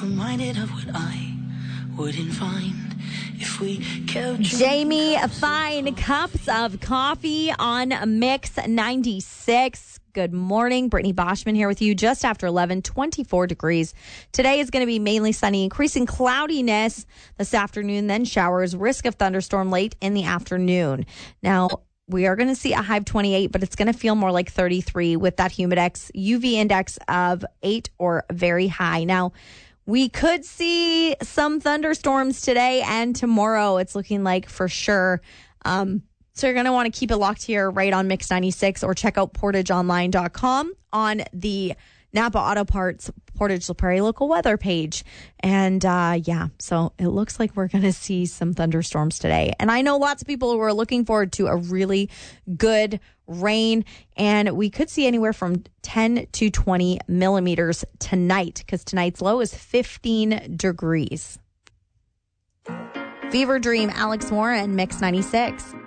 reminded of what I wouldn't find if we kept Jamie, fine cups of coffee on Mix 96. Good morning. Brittany Boschman here with you just after 11, 24 degrees. Today is going to be mainly sunny, increasing cloudiness this afternoon, then showers, risk of thunderstorm late in the afternoon. Now, we are going to see a high of 28, but it's going to feel more like 33 with that humidex UV index of 8 or very high. Now, we could see some thunderstorms today and tomorrow. It's looking like for sure. So you're going to want to keep it locked here right on Mix 96 or check out portageonline.com on the Napa Auto Parts Portage La Prairie local weather page. And so it looks like we're going to see some thunderstorms today. And I know lots of people who are looking forward to a really good rain, and we could see anywhere from 10 to 20 millimeters tonight because tonight's low is 15 degrees. Fever Dream, Alex Warren, Mix 96.